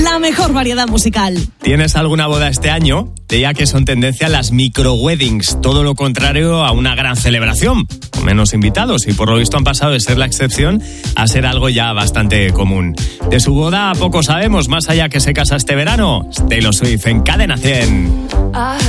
la mejor variedad musical. ¿Tienes alguna boda este año? Veía que son tendencia las micro-weddings, todo lo contrario a una gran celebración, con menos invitados, y por lo visto han pasado de ser la excepción a ser algo ya bastante común. De su boda poco sabemos, más allá que se casa este verano. Taylor Swift en Cadena 100.